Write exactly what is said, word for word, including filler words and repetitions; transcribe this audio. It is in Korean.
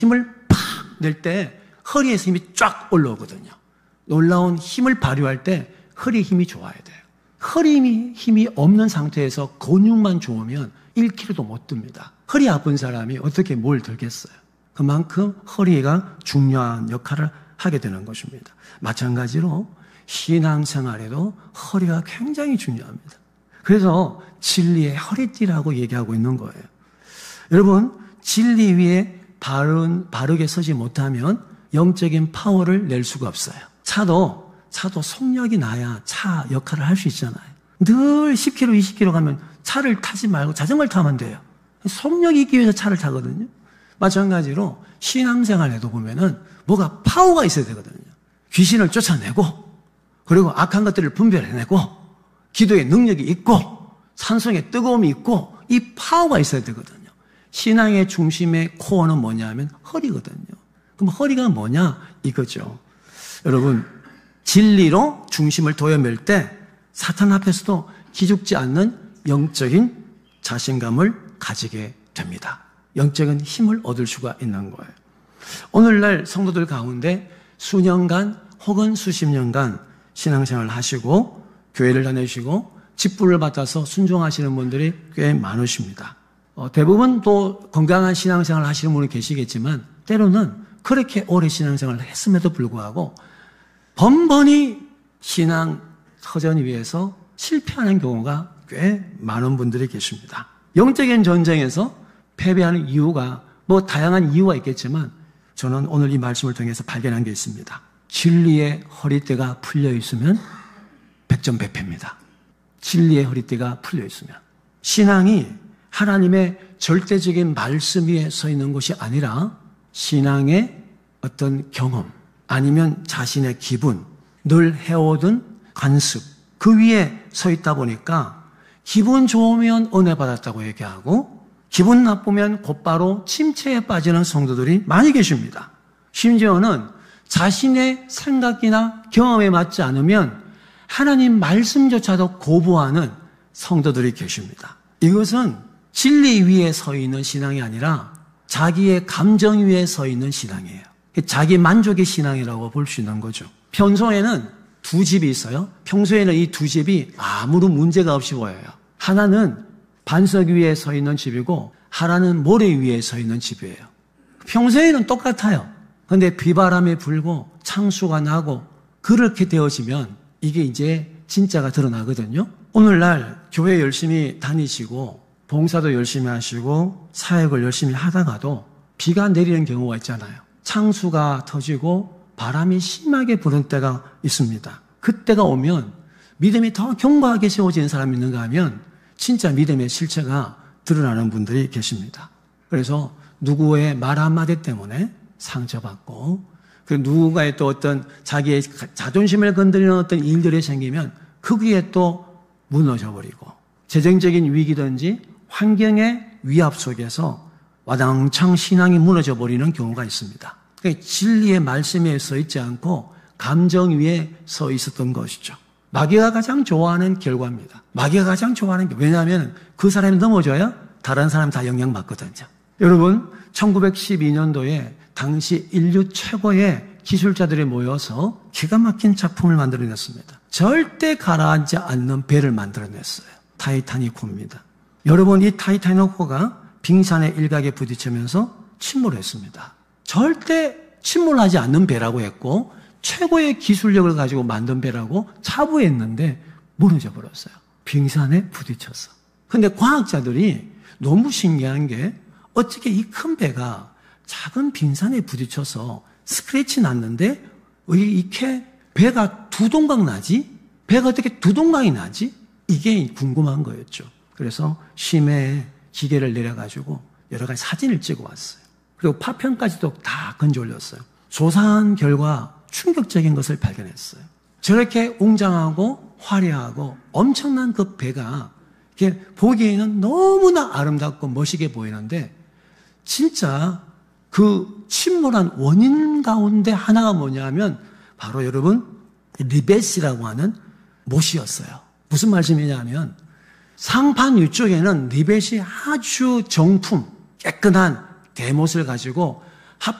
힘을 팍 낼 때 허리에서 힘이 쫙 올라오거든요. 놀라운 힘을 발휘할 때 허리 힘이 좋아야 돼요. 허리 힘이, 힘이 없는 상태에서 근육만 좋으면 일 킬로그램도 못 듭니다. 허리 아픈 사람이 어떻게 뭘 들겠어요? 그만큼 허리가 중요한 역할을 하게 되는 것입니다. 마찬가지로 신앙생활에도 허리가 굉장히 중요합니다. 그래서 진리의 허리띠라고 얘기하고 있는 거예요. 여러분, 진리 위에 바른, 바르게 서지 못하면 영적인 파워를 낼 수가 없어요. 차도, 차도 속력이 나야 차 역할을 할 수 있잖아요. 늘 십 킬로미터, 이십 킬로미터 가면 차를 타지 말고 자전거를 타면 돼요. 속력이 있기 위해서 차를 타거든요. 마찬가지로 신앙생활에도 보면은 뭐가 파워가 있어야 되거든요. 귀신을 쫓아내고, 그리고 악한 것들을 분별해내고, 기도의 능력이 있고, 산성의 뜨거움이 있고, 이 파워가 있어야 되거든요. 신앙의 중심의 코어는 뭐냐면 허리거든요. 그럼 허리가 뭐냐? 이거죠. 여러분, 진리로 중심을 도여맬 때 사탄 앞에서도 기죽지 않는 영적인 자신감을 가지게 됩니다. 영적인 힘을 얻을 수가 있는 거예요. 오늘날 성도들 가운데 수년간 혹은 수십 년간 신앙생활을 하시고 교회를 다니시고 직분을 받아서 순종하시는 분들이 꽤 많으십니다. 어, 대부분 또 건강한 신앙생활을 하시는 분이 계시겠지만 때로는 그렇게 오래 신앙생활을 했음에도 불구하고 번번이 신앙 터전 위에서 실패하는 경우가 꽤 많은 분들이 계십니다. 영적인 전쟁에서 패배하는 이유가 뭐 다양한 이유가 있겠지만 저는 오늘 이 말씀을 통해서 발견한 게 있습니다. 진리의 허리띠가 풀려 있으면 백전백패입니다. 진리의 허리띠가 풀려 있으면. 신앙이 하나님의 절대적인 말씀 위에 서 있는 것이 아니라 신앙의 어떤 경험 아니면 자신의 기분, 늘 해오던 관습 그 위에 서 있다 보니까 기분 좋으면 은혜 받았다고 얘기하고 기분 나쁘면 곧바로 침체에 빠지는 성도들이 많이 계십니다. 심지어는 자신의 생각이나 경험에 맞지 않으면 하나님 말씀조차도 거부하는 성도들이 계십니다. 이것은 진리 위에 서 있는 신앙이 아니라 자기의 감정 위에 서 있는 신앙이에요. 자기 만족의 신앙이라고 볼 수 있는 거죠. 평소에는 두 집이 있어요. 평소에는 이 두 집이 아무런 문제가 없이 보여요. 하나는 반석 위에 서 있는 집이고 하나는 모래 위에 서 있는 집이에요. 평소에는 똑같아요. 그런데 비바람이 불고 창수가 나고 그렇게 되어지면 이게 이제 진짜가 드러나거든요. 오늘날 교회 열심히 다니시고 봉사도 열심히 하시고 사역을 열심히 하다가도 비가 내리는 경우가 있잖아요. 창수가 터지고 바람이 심하게 부는 때가 있습니다. 그때가 오면 믿음이 더 견고하게 세워지는 사람이 있는가 하면 진짜 믿음의 실체가 드러나는 분들이 계십니다. 그래서 누구의 말 한마디 때문에 상처받고 그리고 누군가의 또 어떤 자기의 자존심을 건드리는 어떤 일들이 생기면 거기에 또 무너져버리고 재정적인 위기든지 환경의 위압 속에서 와당창 신앙이 무너져버리는 경우가 있습니다. 그러니까 진리의 말씀에 서 있지 않고 감정 위에 서 있었던 것이죠. 마귀가 가장 좋아하는 결과입니다. 마귀가 가장 좋아하는 게 왜냐하면 그 사람이 넘어져야 다른 사람 다 영향받거든요. 여러분 천구백십이 년도에 당시 인류 최고의 기술자들이 모여서 기가 막힌 작품을 만들어냈습니다. 절대 가라앉지 않는 배를 만들어냈어요. 타이타닉호입니다. 여러분 이 타이타닉호가 빙산의 일각에 부딪히면서 침몰했습니다. 절대 침몰하지 않는 배라고 했고 최고의 기술력을 가지고 만든 배라고 자부했는데 무너져 버렸어요. 빙산에 부딪혀서. 그런데 과학자들이 너무 신기한 게 어떻게 이 큰 배가 작은 빙산에 부딪혀서 스크래치 났는데 왜 이렇게 배가 두 동강 나지? 배가 어떻게 두 동강이 나지? 이게 궁금한 거였죠. 그래서 심해에 기계를 내려가지고 여러 가지 사진을 찍어 왔어요. 그리고 파편까지도 다 건져 올렸어요. 조사한 결과 충격적인 것을 발견했어요. 저렇게 웅장하고 화려하고 엄청난 그 배가 이렇게 보기에는 너무나 아름답고 멋있게 보이는데 진짜 그 침몰한 원인 가운데 하나가 뭐냐면 바로 여러분 리벳이라고 하는 못이었어요. 무슨 말씀이냐면 상판 위쪽에는 리벳이 아주 정품 깨끗한 대못을 가지고